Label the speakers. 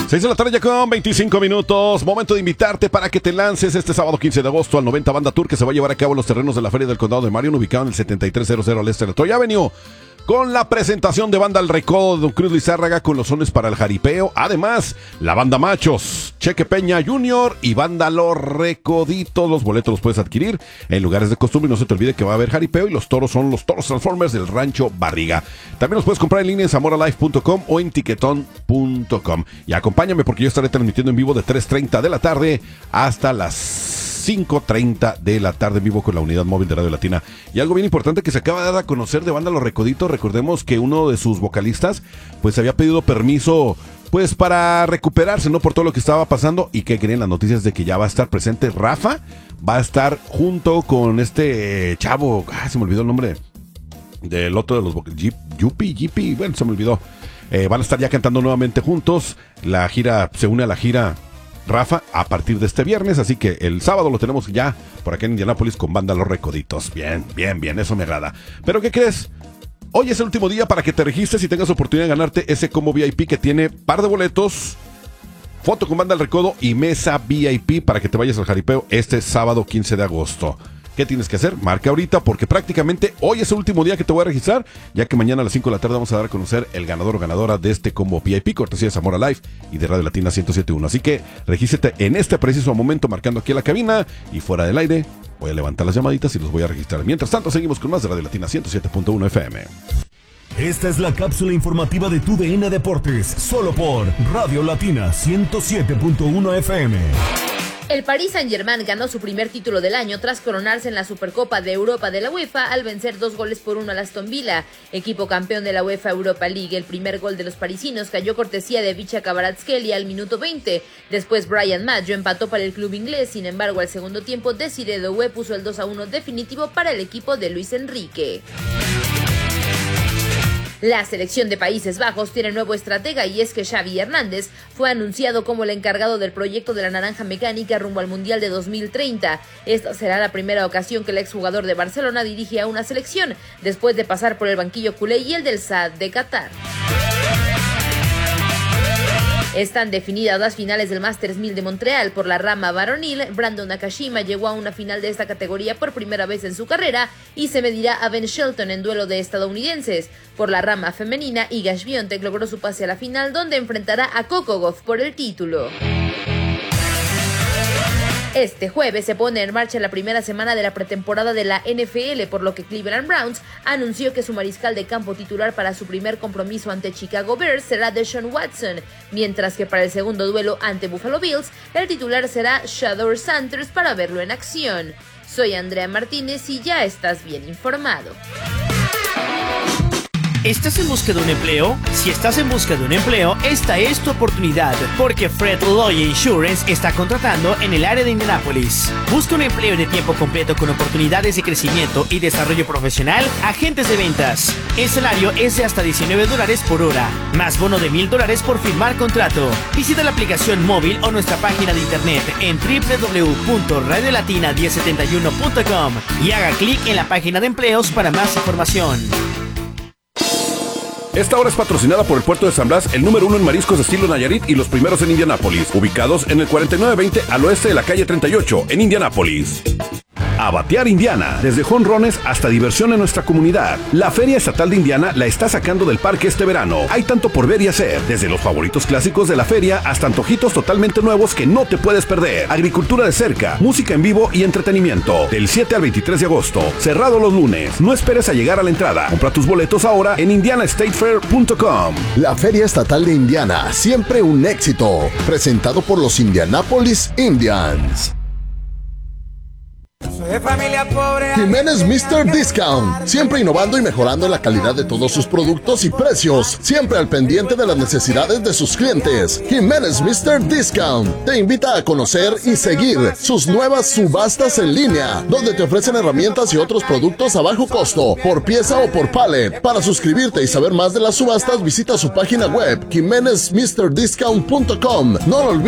Speaker 1: 6 de la tarde ya con 25 minutos. Momento de invitarte para que te lances este sábado 15 de agosto al 90 Banda Tour, que se va a llevar a cabo en los terrenos de la Feria del Condado de Marion, ubicado en el 7300 al este de Troy Avenue, con la presentación de Banda El Recodo de Don Cruz Lizárraga con los sones para el jaripeo. Además, la Banda Machos, Cheque Peña Jr. y Banda Los Recoditos. Los boletos los puedes adquirir en lugares de costumbre. Y no se te olvide que va a haber jaripeo y los toros son los Toros Transformers del Rancho Barriga. También los puedes comprar en línea en zamoralife.com o en tiquetón.com. Y acompáñame porque yo estaré transmitiendo en vivo de 3:30 de la tarde hasta las 5:30 de la tarde en vivo con la unidad móvil de Radio Latina. Y algo bien importante que se acaba de dar a conocer de Banda Los Recoditos. Recordemos que uno de sus vocalistas pues había pedido permiso pues para recuperarse, ¿no? Por todo lo que estaba pasando. Y que creen las noticias de que ya va a estar presente Rafa. Va a estar junto con este chavo, se me olvidó el nombre del otro de los Yupi, bueno, se me olvidó. Van a estar ya cantando nuevamente juntos. La gira, se une a la gira Rafa a partir de este viernes, así que el sábado lo tenemos ya por acá en Indianápolis con Banda Los Recoditos. Bien, eso me agrada. Pero ¿qué crees? Hoy es el último día para que te registres y tengas oportunidad de ganarte ese combo VIP que tiene par de boletos, foto con Banda El Recodo y mesa VIP para que te vayas al jaripeo este sábado 15 de agosto. ¿Qué tienes que hacer? Marca ahorita porque prácticamente hoy es el último día que te voy a registrar, ya que mañana a las 5 de la tarde vamos a dar a conocer el ganador o ganadora de este combo VIP, cortesía de Zamora Live y de Radio Latina 107.1. Así que regístrate en este preciso momento marcando aquí a la cabina y fuera del aire. Voy a levantar las llamaditas y los voy a registrar. Mientras tanto, seguimos con más de Radio Latina 107.1 FM.
Speaker 2: Esta es la cápsula informativa de tu DN Deportes, solo por Radio Latina 107.1 FM.
Speaker 3: El Paris Saint-Germain ganó su primer título del año tras coronarse en la Supercopa de Europa de la UEFA al vencer 2-1 al Aston Villa, equipo campeón de la UEFA Europa League. El primer gol de los parisinos cayó cortesía de Vicha Kvaratskhelia al minuto 20. Después Brian Maggio empató para el club inglés. Sin embargo, al segundo tiempo Desiré Doué puso el 2-1 definitivo para el equipo de Luis Enrique. La selección de Países Bajos tiene nuevo estratega y es que Xavi Hernández fue anunciado como el encargado del proyecto de la naranja mecánica rumbo al Mundial de 2030. Esta será la primera ocasión que el exjugador de Barcelona dirige a una selección, después de pasar por el banquillo culé y el del Saad de Qatar. Están definidas las finales del Masters 1000 de Montreal. Por la rama varonil, Brandon Nakashima llegó a una final de esta categoría por primera vez en su carrera y se medirá a Ben Shelton en duelo de estadounidenses. Por la rama femenina, Iga Swiatek logró su pase a la final, donde enfrentará a Coco Gauff por el título. Este jueves se pone en marcha la primera semana de la pretemporada de la NFL, por lo que Cleveland Browns anunció que su mariscal de campo titular para su primer compromiso ante Chicago Bears será Deshaun Watson, mientras que para el segundo duelo ante Buffalo Bills, el titular será Shedeur Sanders para verlo en acción. Soy Andrea Martínez y ya estás bien informado.
Speaker 4: ¿Estás en busca de un empleo? Si estás en busca de un empleo, esta es tu oportunidad, porque Fred Lawyer Insurance está contratando en el área de Indianápolis. Busca un empleo de tiempo completo con oportunidades de crecimiento y desarrollo profesional, agentes de ventas. El salario es de hasta $19 por hora, más bono de $1,000 por firmar contrato. Visita la aplicación móvil o nuestra página de internet en www.radiolatina1071.com y haga clic en la página de empleos para más información.
Speaker 1: Esta hora es patrocinada por el Puerto de San Blas, el número 1 en mariscos de estilo Nayarit y los primeros en Indianápolis, ubicados en el 4920 al oeste de la calle 38, en Indianápolis. A batear Indiana, desde jonrones hasta diversión en nuestra comunidad. La Feria Estatal de Indiana la está sacando del parque este verano. Hay tanto por ver y hacer, desde los favoritos clásicos de la feria hasta antojitos totalmente nuevos que no te puedes perder. Agricultura de cerca, música en vivo y entretenimiento. Del 7 al 23 de agosto, cerrado los lunes. No esperes a llegar a la entrada. Compra tus boletos ahora en indianastatefair.com.
Speaker 5: La Feria Estatal de Indiana, siempre un éxito. Presentado por los Indianapolis Indians. Jiménez Mr. Discount, siempre innovando y mejorando la calidad de todos sus productos y precios, siempre al pendiente de las necesidades de sus clientes. Jiménez Mr. Discount te invita a conocer y seguir sus nuevas subastas en línea, donde te ofrecen herramientas y otros productos a bajo costo, por pieza o por pallet. Para suscribirte y saber más de las subastas, visita su página web jimenezmrdiscount.com. No lo olvides.